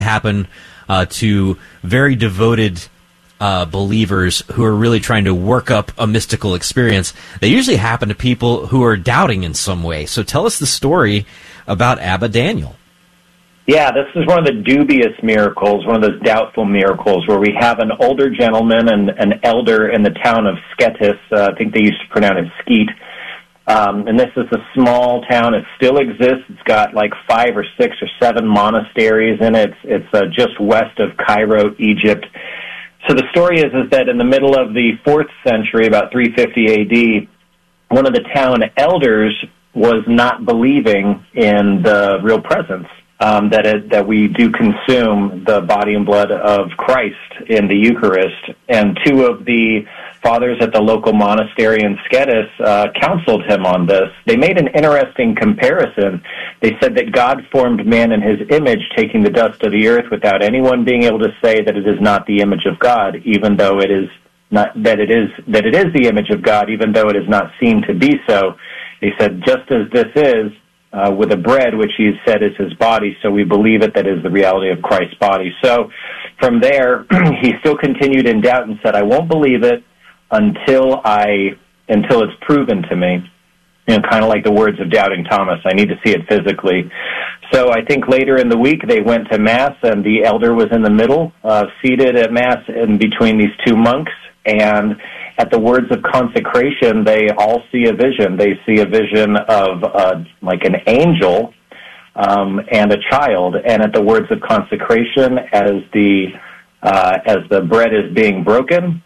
happen to very devoted believers who are really trying to work up a mystical experience. They usually happen to people who are doubting in some way. So tell us the story about Abba Daniel. Yeah, this is one of the dubious miracles, one of those doubtful miracles, where we have an older gentleman and an elder in the town of Sketis. I think they used to pronounce it Skeet. And this is a small town. It still exists. It's got like 5 or 6 or 7 monasteries in it. It's just west of Cairo, Egypt. So the story is that in the middle of the 4th century, about 350 A.D., one of the town elders was not believing in the real presence, that we do consume the body and blood of Christ in the Eucharist. And 2 of the fathers at the local monastery in Sketis counseled him on this. They made an interesting comparison. They said that God formed man in his image, taking the dust of the earth without anyone being able to say that it is not the image of God, even though it is not that it is the image of God, even though it is not seen to be so. They said, just as this is with the bread, which he said is his body, so we believe it, that is the reality of Christ's body. So from there, he still continued in doubt and said, I won't believe it until it's proven to me. Kind of like the words of doubting Thomas, I need to see it physically. So I think later in the week they went to Mass, and the elder was in the middle, seated at Mass in between these 2 monks, and at the words of consecration, they all see a vision. They see a vision of like an angel and a child, and at the words of consecration, as the bread is being broken,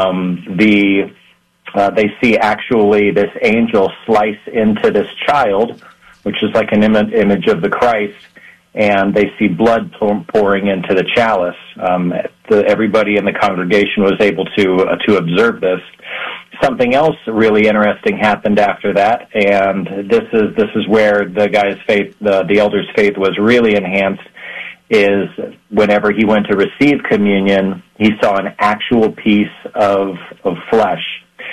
they see actually this angel slice into this child, which is like an image of the Christ, and they see blood pouring into the chalice. Everybody in the congregation was able to observe this. Something else really interesting happened after that, and this is where the guy's faith, the elder's faith, was really enhanced. Is whenever he went to receive communion, he saw an actual piece of flesh.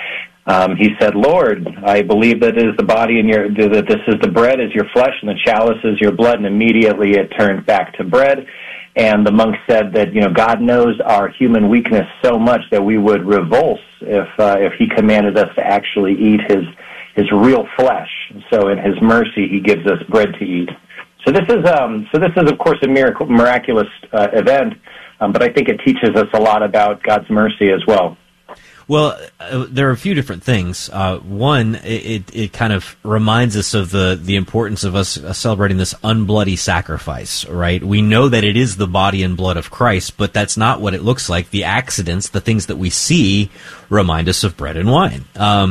He said, Lord, I believe that it is the body that this is the bread is your flesh and the chalice is your blood. And immediately it turned back to bread. And the monk said that, God knows our human weakness so much that we would revulse if he commanded us to actually eat his real flesh. So in his mercy, he gives us bread to eat. So this is of course a miraculous event, but I think it teaches us a lot about God's mercy as well. Well, there are a few different things. One, it kind of reminds us of the importance of us celebrating this unbloody sacrifice, right? We know that it is the body and blood of Christ, but that's not what it looks like. The accidents, the things that we see, remind us of bread and wine.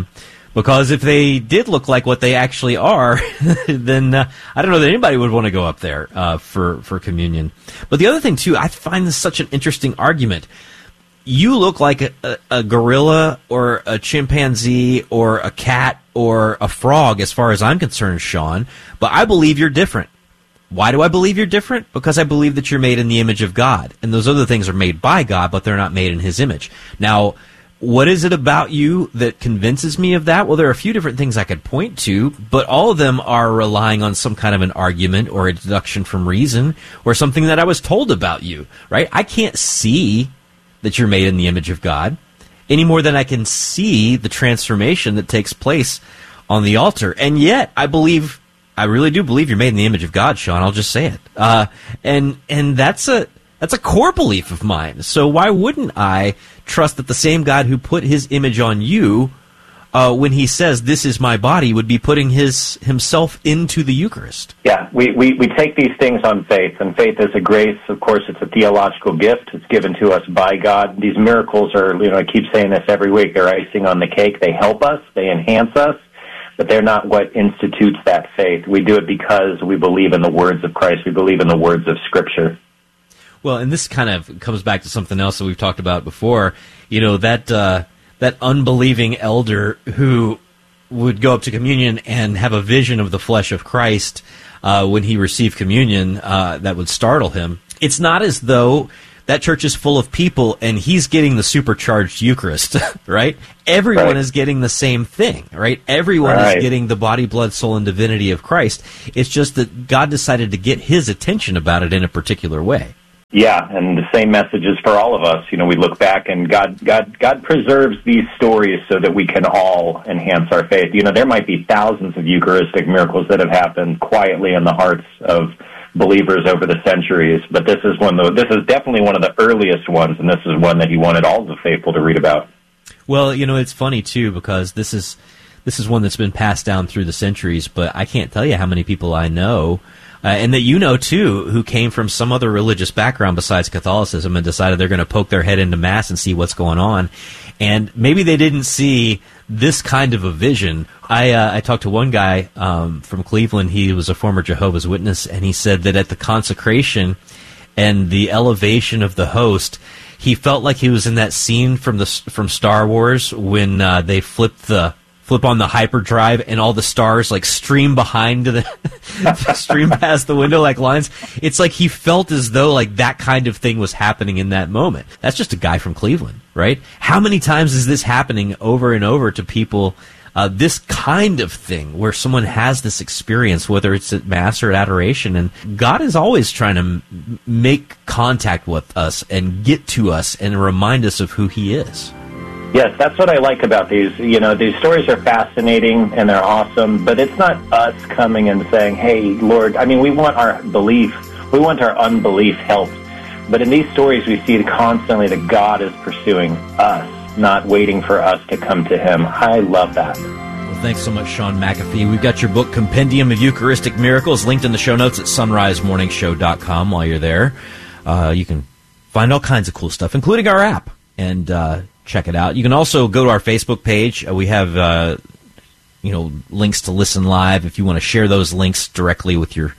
Because if they did look like what they actually are, then I don't know that anybody would want to go up there for communion. But the other thing, too, I find this such an interesting argument. You look like a gorilla or a chimpanzee or a cat or a frog as far as I'm concerned, Sean, but I believe you're different. Why do I believe you're different? Because I believe that you're made in the image of God. And those other things are made by God, but they're not made in his image. Now, what is it about you that convinces me of that? Well, there are a few different things I could point to, but all of them are relying on some kind of an argument or a deduction from reason or something that I was told about you, right? I can't see that you're made in the image of God any more than I can see the transformation that takes place on the altar. And yet, I really do believe you're made in the image of God, Sean. I'll just say it. And that's a core belief of mine. So why wouldn't I trust that the same God who put his image on you, when he says, this is my body, would be putting himself into the Eucharist? Yeah, we take these things on faith, and faith is a grace. Of course, it's a theological gift. It's given to us by God. These miracles are, I keep saying this every week, they're icing on the cake. They help us, they enhance us, but they're not what institutes that faith. We do it because we believe in the words of Christ. We believe in the words of Scripture. Well, and this kind of comes back to something else that we've talked about before. That unbelieving elder who would go up to communion and have a vision of the flesh of Christ when he received communion that would startle him. It's not as though that church is full of people and he's getting the supercharged Eucharist, right? Everyone is getting the same thing, right? Everyone is getting the body, blood, soul, and divinity of Christ. It's just that God decided to get his attention about it in a particular way. Yeah, and the same message is for all of us. You know, we look back and God preserves these stories so that we can all enhance our faith. You know, there might be thousands of Eucharistic miracles that have happened quietly in the hearts of believers over the centuries, but this is definitely one of the earliest ones, and this is one that he wanted all the faithful to read about. Well, you know, it's funny too, because this is one that's been passed down through the centuries, but I can't tell you how many people I know, and that you know too, who came from some other religious background besides Catholicism and decided they're going to poke their head into Mass and see what's going on. And maybe they didn't see this kind of a vision. I talked to one guy from Cleveland. He was a former Jehovah's Witness, and he said that at the consecration and the elevation of the host, he felt like he was in that scene from Star Wars when they flip on the hyperdrive and all the stars like stream behind stream past the window like lines. It's like he felt as though like that kind of thing was happening in that moment. That's just a guy from Cleveland, right? How many times is this happening over and over to people? This kind of thing where someone has this experience, whether it's at Mass or at adoration, and God is always trying to make contact with us and get to us and remind us of who He is. Yes, that's what I like about these. You know, these stories are fascinating and they're awesome, but it's not us coming and saying, hey, Lord, I mean, we want our belief, we want our unbelief helped. But in these stories, we see constantly that God is pursuing us, not waiting for us to come to Him. I love that. Well, thanks so much, Sean McAfee. We've got your book, Compendium of Eucharistic Miracles, linked in the show notes at sunrisemorningshow.com. While you're there, you can find all kinds of cool stuff, including our app, and check it out. You can also go to our Facebook page. We have links to listen live if you want to share those links directly with your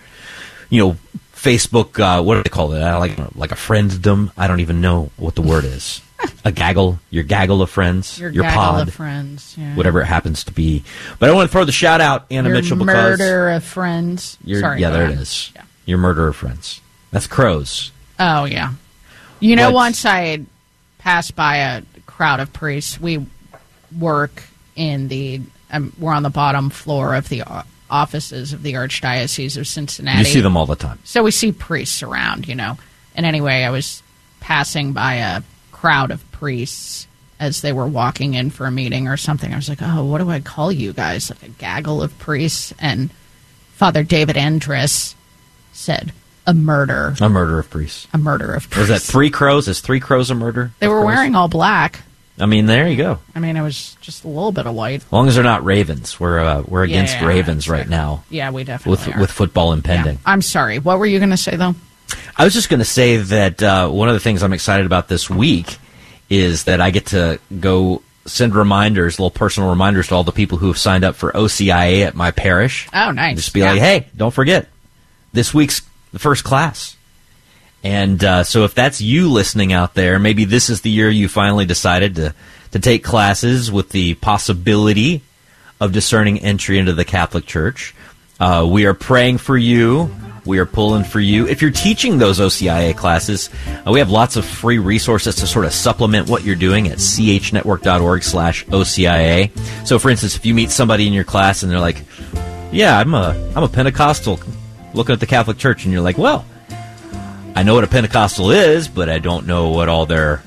Facebook, what do they call it? Like a frienddom. I don't even know what the word is. A gaggle, your gaggle of friends, your gaggle pod, of friends, yeah. Whatever it happens to be. But I want to throw the shout out, Anna Mitchell, because murder of friends. Sorry, there it is. Yeah. Your murder of friends. That's crows. Oh yeah. You know, once I passed by a crowd of priests. We work in we're on the bottom floor of the offices of the Archdiocese of Cincinnati. You see them all the time. So we see priests around, And anyway, I was passing by a crowd of priests as they were walking in for a meeting or something. I was like, oh, what do I call you guys? Like a gaggle of priests. And Father David Andrus said, a murder. A murder of priests. A murder of priests. Was that 3 crows? Is 3 crows a murder? They were wearing all black. I mean, there you go. I mean, it was just a little bit of white. As long as they're not ravens. We're against ravens exactly. right now. Yeah, we definitely are. With football impending. Yeah. I'm sorry. What were you going to say, though? I was just going to say that one of the things I'm excited about this week is that I get to go send reminders, little personal reminders to all the people who have signed up for OCIA at my parish. Oh, nice. Just be like, hey, don't forget, this week's the first class. And so if that's you listening out there, maybe this is the year you finally decided to take classes with the possibility of discerning entry into the Catholic Church. We are praying for you. We are pulling for you. If you're teaching those OCIA classes, we have lots of free resources to sort of supplement what you're doing at chnetwork.org/OCIA. So, for instance, if you meet somebody in your class and they're like, yeah, I'm a Pentecostal looking at the Catholic Church, and you're like, well, I know what a Pentecostal is, but I don't know what all their,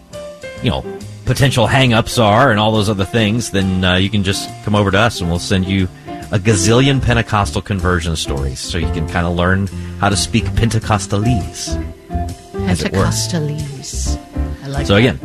potential hang-ups are and all those other things, then you can just come over to us and we'll send you a gazillion Pentecostal conversion stories so you can kind of learn how to speak Pentecostalese. Pentecostalese. I like so that. Again,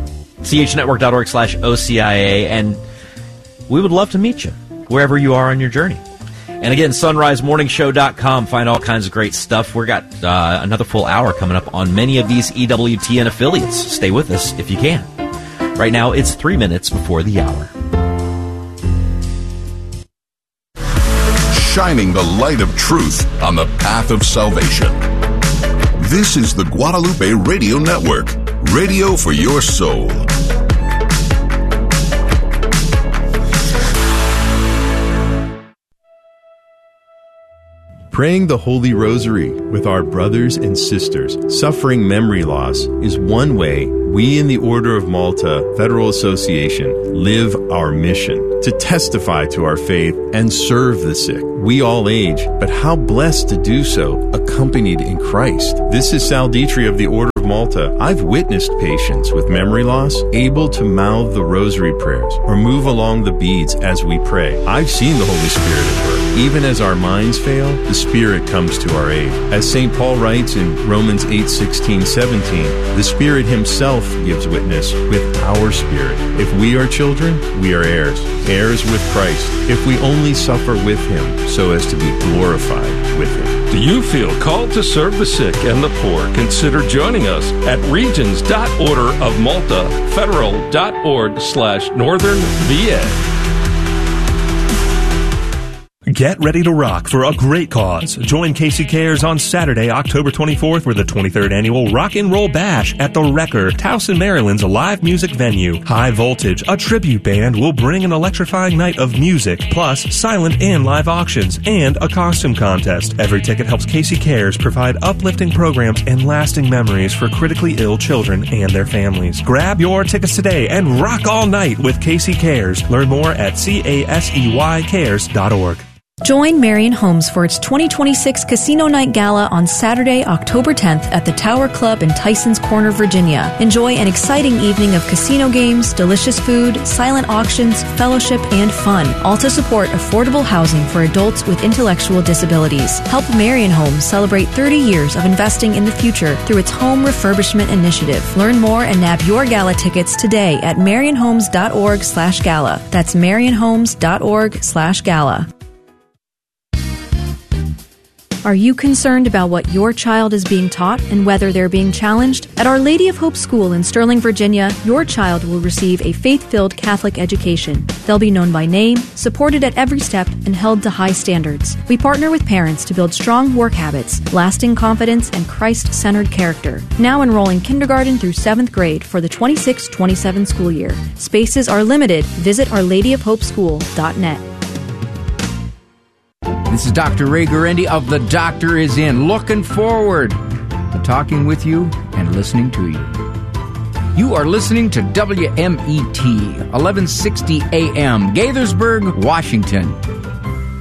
chnetwork.org/OCIA, and we would love to meet you wherever you are on your journey. And again, sunrisemorningshow.com. Find all kinds of great stuff. We've got another full hour coming up on many of these EWTN affiliates. Stay with us if you can. Right now, it's 3 minutes before the hour. Shining the light of truth on the path of salvation. This is the Guadalupe Radio Network. Radio for your soul. Praying the Holy Rosary with our brothers and sisters suffering memory loss is one way We in the Order of Malta Federal Association live our mission to testify to our faith and serve the sick. We all age, but how blessed to do so accompanied in Christ. This is Sal Dietrich of the Order of Malta. I've witnessed patients with memory loss able to mouth the rosary prayers or move along the beads as we pray. I've seen the Holy Spirit at work. Even as our minds fail, the Spirit comes to our aid. As St. Paul writes in Romans 8:16-17, the Spirit himself gives witness with our spirit. If we are children, we are heirs, heirs with Christ, if we only suffer with him so as to be glorified with him. Do you feel called to serve the sick and the poor? Consider joining us at regions.orderofmaltafederal.org/Northern VA. Get ready to rock for a great cause. Join Casey Cares on Saturday, October 24th for the 23rd Annual Rock and Roll Bash at the Wrecker, Towson, Maryland's live music venue. High Voltage, a tribute band, will bring an electrifying night of music, plus silent and live auctions, and a costume contest. Every ticket helps Casey Cares provide uplifting programs and lasting memories for critically ill children and their families. Grab your tickets today and rock all night with Casey Cares. Learn more at caseycares.org. Join Marion Homes for its 2026 Casino Night Gala on Saturday, October 10th at the Tower Club in Tysons Corner, Virginia. Enjoy an exciting evening of casino games, delicious food, silent auctions, fellowship, and fun, all to support affordable housing for adults with intellectual disabilities. Help Marion Homes celebrate 30 years of investing in the future through its home refurbishment initiative. Learn more and nab your gala tickets today at marionhomes.org/gala. That's marionhomes.org/gala. Are you concerned about what your child is being taught and whether they're being challenged? At Our Lady of Hope School in Sterling, Virginia, your child will receive a faith-filled Catholic education. They'll be known by name, supported at every step, and held to high standards. We partner with parents to build strong work habits, lasting confidence, and Christ-centered character. Now enrolling kindergarten through 7th grade for the 26-27 school year. Spaces are limited. Visit OurLadyOfHopeSchool.net. This is Dr. Ray Guarendi of The Doctor Is In, looking forward to talking with you and listening to you. You are listening to WMET, 1160 AM, Gaithersburg, Washington.